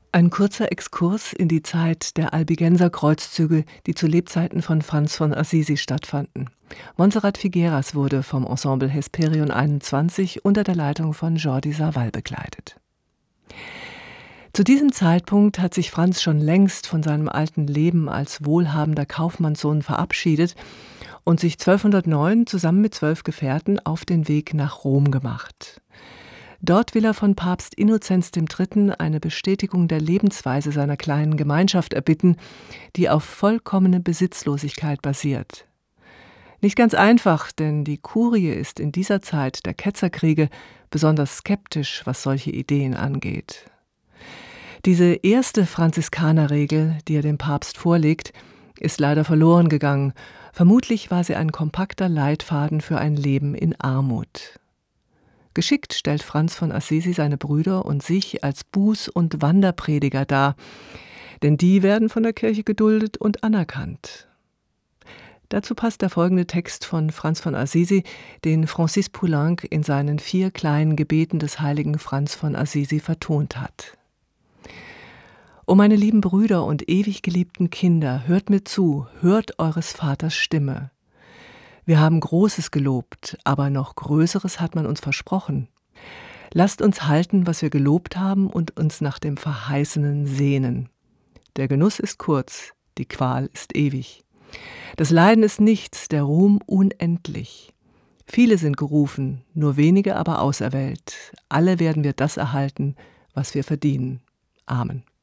Ein kurzer Exkurs in die Zeit der Albigenser-Kreuzzüge, die zu Lebzeiten von Franz von Assisi stattfanden. Montserrat Figueras wurde vom Ensemble Hesperion 21 unter der Leitung von Jordi Savall begleitet. Zu diesem Zeitpunkt hat sich Franz schon längst von seinem alten Leben als wohlhabender Kaufmannssohn verabschiedet und sich 1209 zusammen mit 12 Gefährten auf den Weg nach Rom gemacht. Dort will er von Papst Innozenz III. Eine Bestätigung der Lebensweise seiner kleinen Gemeinschaft erbitten, die auf vollkommene Besitzlosigkeit basiert. Nicht ganz einfach, denn die Kurie ist in dieser Zeit der Ketzerkriege besonders skeptisch, was solche Ideen angeht. Diese erste Franziskanerregel, die er dem Papst vorlegt, ist leider verloren gegangen. Vermutlich war sie ein kompakter Leitfaden für ein Leben in Armut. Geschickt stellt Franz von Assisi seine Brüder und sich als Buß- und Wanderprediger dar, denn die werden von der Kirche geduldet und anerkannt. Dazu passt der folgende Text von Franz von Assisi, den Francis Poulenc in seinen 4 kleinen Gebeten des heiligen Franz von Assisi vertont hat. O meine lieben Brüder und ewig geliebten Kinder, hört mir zu, hört eures Vaters Stimme. Wir haben Großes gelobt, aber noch Größeres hat man uns versprochen. Lasst uns halten, was wir gelobt haben und uns nach dem Verheißenen sehnen. Der Genuss ist kurz, die Qual ist ewig. Das Leiden ist nichts, der Ruhm unendlich. Viele sind gerufen, nur wenige aber auserwählt. Alle werden wir das erhalten, was wir verdienen. Amen.